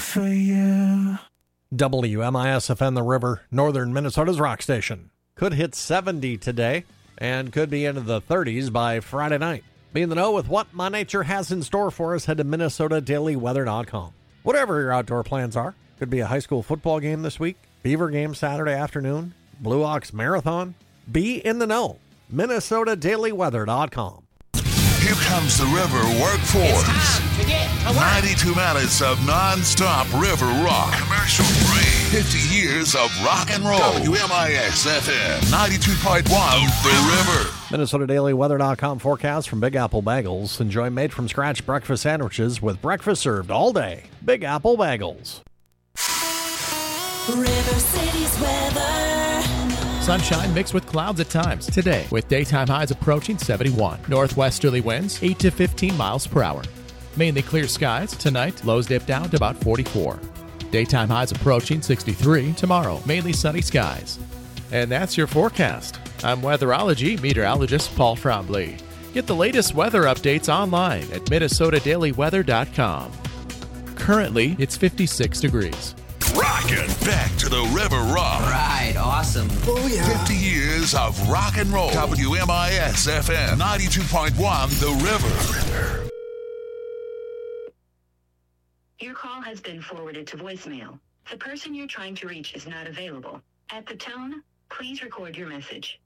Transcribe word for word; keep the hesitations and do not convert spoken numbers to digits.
for you. W M I S F N The River, northern Minnesota's rock station. Could hit seventy today and could be into the thirties by Friday night. Be in the know with what My Nature has in store for us. Head to Minnesota Daily Weather dot com. Whatever your outdoor plans are, could be a high school football game this week, Beaver game Saturday afternoon, Blue Ox Marathon. Be in the know. Minnesota Daily Weather dot com. Here comes the River Workforce. It's time to get to work. ninety-two minutes of non-stop river rock. Commercial free. fifty years of rock and roll. W M I S F M ninety-two point one, The River. Minnesota Daily Weather dot com forecast from Big Apple Bagels. Enjoy made-from-scratch breakfast sandwiches with breakfast served all day. Big Apple Bagels. River City's weather. Sunshine mixed with clouds at times today, with daytime highs approaching seventy-one. Northwesterly winds eight to fifteen miles per hour. Mainly clear skies tonight. Lows dip down to about forty-four. Daytime highs approaching sixty-three. Tomorrow, mainly sunny skies. And that's your forecast. I'm weatherology meteorologist Paul Frombley. Get the latest weather updates online at Minnesota Daily Weather dot com. Currently, it's fifty-six degrees. Rockin' back to the River Rock. Right, awesome. Oh, yeah. fifty years of rock and roll. W M I S F M ninety-two point one, The River. Your call has been forwarded to voicemail. The person you're trying to reach is not available. At the tone, please record your message.